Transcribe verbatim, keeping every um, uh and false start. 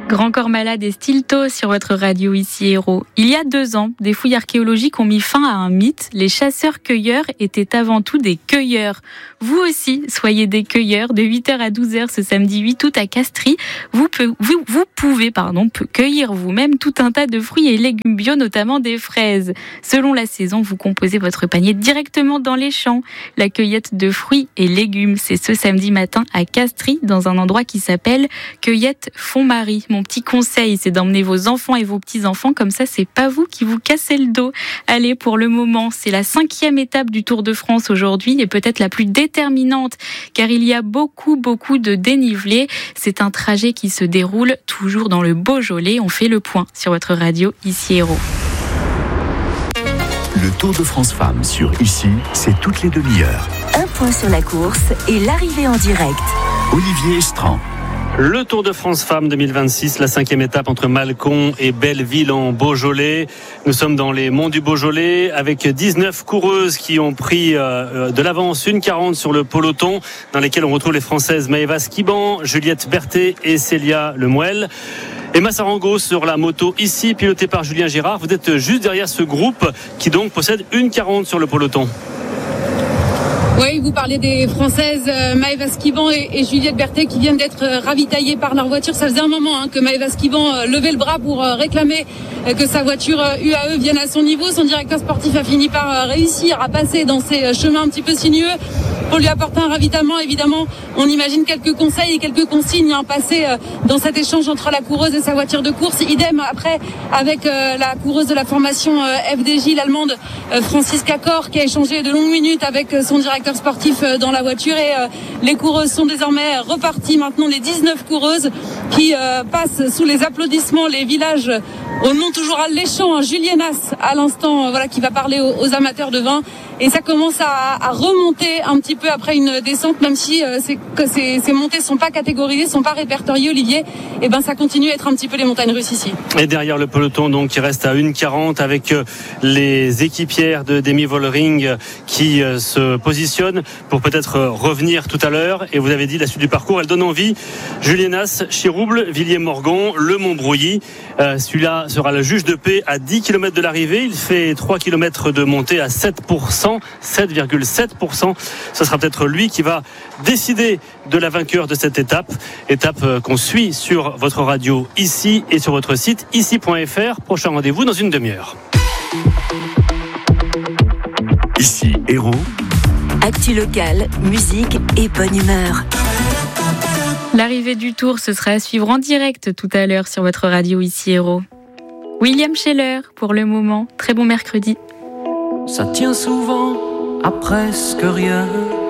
Grand Corps Malade et Stilto sur votre radio ici Héros. Il y a deux ans, des fouilles archéologiques ont mis fin à un mythe. Les chasseurs-cueilleurs étaient avant tout des cueilleurs. Vous aussi, soyez des cueilleurs de huit heures à douze heures ce samedi huit août à Castries. Vous, vous, vous pouvez pardon, cueillir vous-même tout un tas de fruits et légumes bio, notamment des fraises. Selon la saison, vous composez votre panier directement dans les champs. La cueillette de fruits et légumes, c'est ce samedi matin à Castries, dans un endroit qui s'appelle Cueillette Font-Marie. Mon petit conseil, c'est d'emmener vos enfants et vos petits-enfants, comme ça, c'est pas vous qui vous cassez le dos. Allez, pour le moment, c'est la cinquième étape du Tour de France aujourd'hui et peut-être la plus déterminante, car il y a beaucoup, beaucoup de dénivelé. C'est un trajet qui se déroule toujours dans le Beaujolais. On fait le point sur votre radio, ici Héros. Le Tour de France Femmes sur Ici, c'est toutes les demi-heures. Un point sur la course et l'arrivée en direct. Olivier Estran. Le Tour de France Femmes deux mille vingt-six, la cinquième étape entre Mâcon et Belleville en Beaujolais. Nous sommes dans les monts du Beaujolais avec dix-neuf coureuses qui ont pris euh, de l'avance, une quarante sur le peloton, dans lesquelles on retrouve les Françaises Maëva Skiban, Juliette Berthet et Célia Lemuel. Emma Sarango sur la moto ici, pilotée par Julien Girard. Vous êtes juste derrière ce groupe qui donc possède une quarante sur le peloton. Oui, vous parlez des Françaises euh, Maëva Skiban et, et Juliette Berthet qui viennent d'être euh, ravitaillées par leur voiture. Ça faisait un moment hein, que Maëva Skiban euh, levait le bras pour euh, réclamer euh, que sa voiture euh, U A E vienne à son niveau. Son directeur sportif a fini par euh, réussir à passer dans ces euh, chemins un petit peu sinueux pour lui apporter un ravitaillement. Évidemment, on imagine quelques conseils et quelques consignes hein, passées euh, dans cet échange entre la coureuse et sa voiture de course. Idem après avec euh, la coureuse de la formation euh, F D J, l'allemande euh, Franziska Kor, qui a échangé de longues minutes avec euh, son directeur sportif dans la voiture et euh, les coureuses sont désormais reparties. Maintenant les dix-neuf coureuses qui euh, passent sous les applaudissements les villages au nom toujours alléchant, hein, Julienas à l'instant, euh, voilà, qui va parler aux, aux amateurs de vin. Et ça commence à, à remonter un petit peu après une descente, même si euh, c'est, que ces, ces montées sont pas catégorisées, sont pas répertoriées, Olivier. Et ben ça continue à être un petit peu les montagnes russes ici. Et derrière le peloton, donc, qui reste à une quarante avec euh, les équipières de Demi Vollering euh, qui euh, se positionnent pour peut-être euh, revenir tout à l'heure. Et vous avez dit la suite du parcours, elle donne envie. Julienas, Chirouble, Villiers-Morgon, Le Montbrouilly. Euh, celui-là sera le juge de paix à dix kilomètres de l'arrivée. Il fait trois kilomètres de montée à sept pour cent. sept virgule sept pour cent. Ce sera peut-être lui qui va décider de la vainqueur de cette étape. Étape qu'on suit sur votre radio ici et sur votre site ici point f r. Prochain rendez-vous dans une demi-heure. Ici Héros. Actu locale, musique et bonne humeur. L'arrivée du Tour, ce sera à suivre en direct tout à l'heure sur votre radio ici Héros. William Scheller pour le moment. Très bon mercredi. Ça tient souvent à presque rien.